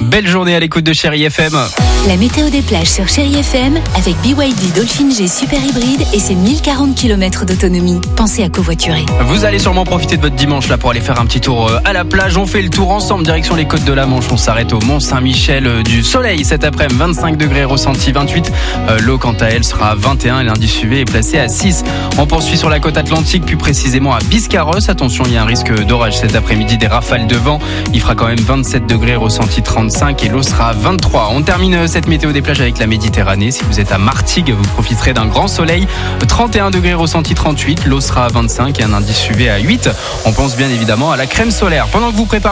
Belle journée à l'écoute de Chérie FM. La météo des plages sur Chérie FM avec BYD Dolphin G Super Hybride et ses 1040 km d'autonomie. Pensez à covoiturer. Vous allez sûrement profiter de votre dimanche là pour aller faire un petit tour à la plage. On fait le tour ensemble direction les côtes de la Manche. On s'arrête au Mont-Saint-Michel, du soleil cet après-midi, 25 degrés ressenti, 28. L'eau quant à elle sera à 21 et l'indice UV est placé à 6. On poursuit sur la côte atlantique, plus précisément à Biscarrosse. Attention, il y a un risque d'orage cet après-midi, des rafales de vent. Il fera quand même 27 degrés ressenti, 35 et l'eau sera à 23. On termine cette météo des plages avec la Méditerranée. Si vous êtes à Martigues, vous profiterez d'un grand soleil. 31 degrés ressenti, 38. L'eau sera à 25 et un indice UV à 8. On pense bien évidemment à la crème solaire. Pendant que vous préparez